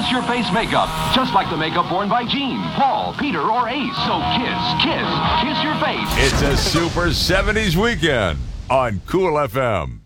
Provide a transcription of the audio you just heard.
Kiss Your Face makeup, just like the makeup worn by Gene, Paul, Peter, or Ace. So kiss your face. It's a Super 70s weekend on Cool FM.